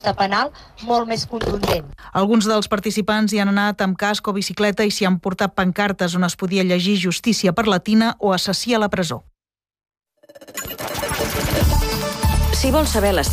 penal molt més contundent. Alguns dels participants hi han anat amb casc o bicicleta i s'hi han portat pancartes on es podia llegir justícia per la Tina o assassí a la presó. Si vols saber les